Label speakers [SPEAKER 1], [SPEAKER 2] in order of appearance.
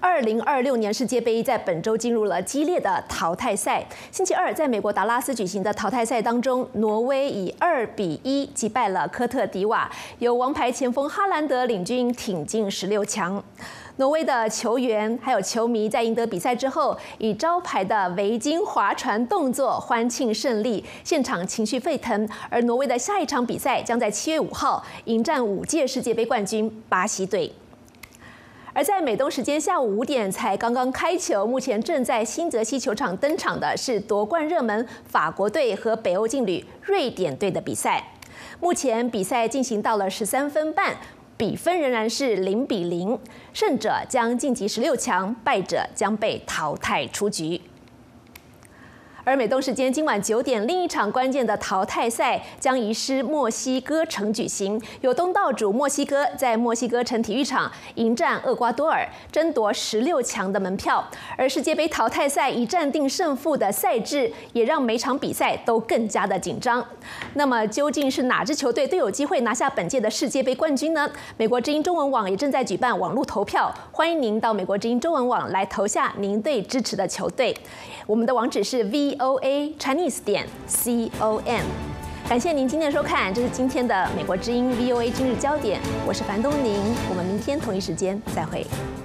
[SPEAKER 1] 2026年世界杯在本周进入了激烈的淘汰赛。星期二，在美国达拉斯举行的淘汰赛当中，挪威以2-1击败了科特迪瓦，由王牌前锋哈兰德领军挺进16强。挪威的球员还有球迷在赢得比赛之后，以招牌的围巾划船动作欢庆胜利，现场情绪沸腾。而挪威的下一场比赛将在7月5号迎战5届世界杯冠军巴西队。而在美东时间下午5点才刚刚开球，目前正在新泽西球场登场的是夺冠热门法国队和北欧劲旅瑞典队的比赛。目前比赛进行到了13分半，比分仍然是0-0，胜者将晋级16强，败者将被淘汰出局。而美东时间今晚9点，另一场关键的淘汰赛将移师墨西哥城举行，由东道主墨西哥在墨西哥城体育场迎战厄瓜多尔，争夺16强的门票。而世界杯淘汰赛一战定胜负的赛制，也让每场比赛都更加的紧张。那么究竟是哪支球队最有机会拿下本届的世界杯冠军呢？美国之音中文网也正在举办网络投票，欢迎您到美国之音中文网来投下您对支持的球队。我们的网址是 voachinese.com。感谢您今天的收看，这是今天的美国之音 VOA 今日焦点，我是樊东宁，我们明天同一时间再会。